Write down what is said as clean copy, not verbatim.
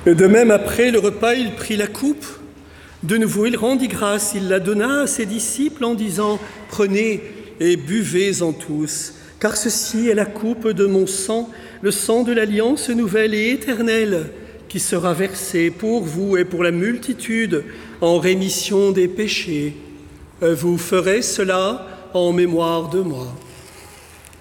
De même, après le repas, il prit la coupe. De nouveau, il rendit grâce. Il la donna à ses disciples en disant « Prenez et buvez-en tous, car ceci est la coupe de mon sang, le sang de l'alliance nouvelle et éternelle, qui sera versé pour vous et pour la multitude en rémission des péchés. Vous ferez cela en mémoire de moi. »